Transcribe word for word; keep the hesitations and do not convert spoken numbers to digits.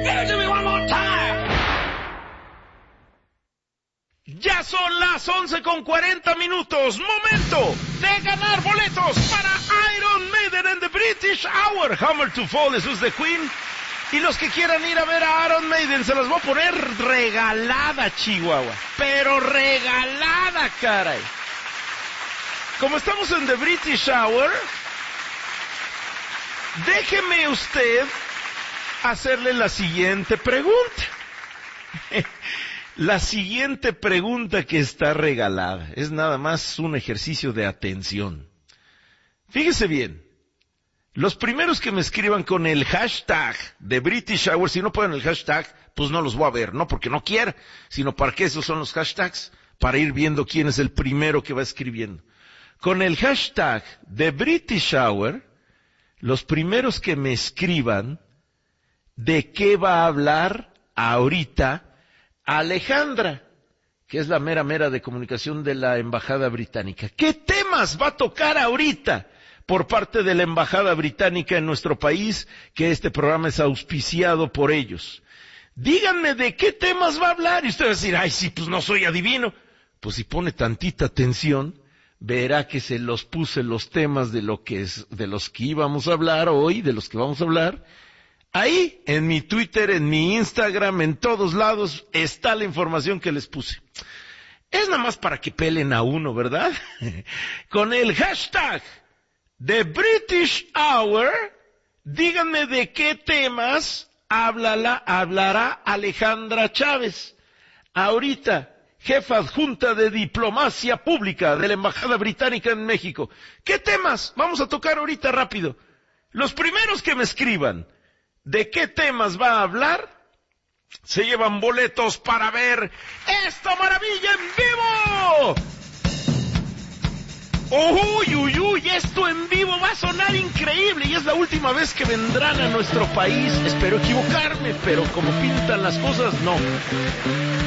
Give it to me one more time. Ya son las once con cuarenta minutos. Momento de ganar boletos para Iron Maiden and the British Hour. Hammer to Fall, eso es de Queen. Y los que quieran ir a ver a Iron Maiden, se las voy a poner regalada, Chihuahua. Pero regalada, caray. Como estamos en The British Hour, déjeme usted hacerle la siguiente pregunta. La siguiente pregunta que está regalada es nada más un ejercicio de atención. Fíjese bien, los primeros que me escriban con el hashtag de British Hour, si no ponen el hashtag, pues no los voy a ver, no porque no quiera, sino para que esos son los hashtags, para ir viendo quién es el primero que va escribiendo. Con el hashtag de British Hour, los primeros que me escriban, ¿de qué va a hablar ahorita Alejandra, que es la mera mera de comunicación de la Embajada Británica? ¿Qué temas va a tocar ahorita por parte de la Embajada Británica en nuestro país, que este programa es auspiciado por ellos? Díganme de qué temas va a hablar. Y usted va a decir, ay, sí, pues no soy adivino. Pues si pone tantita atención, verá que se los puse los temas de lo que es, de los que íbamos a hablar hoy, de los que vamos a hablar. Ahí, en mi Twitter, en mi Instagram, en todos lados, está la información que les puse. Es nada más para que pelen a uno, ¿verdad? Con el hashtag de British Hour, díganme de qué temas hablará, hablará Alejandra Chávez. Ahorita, jefa adjunta de Diplomacia Pública de la Embajada Británica en México. ¿Qué temas vamos a tocar ahorita rápido? Los primeros que me escriban ¿de qué temas va a hablar? Se llevan boletos para ver esta maravilla en vivo. Uy, uy, uy, esto en vivo va a sonar increíble y es la última vez que vendrán a nuestro país. Espero equivocarme, pero como pintan las cosas, no.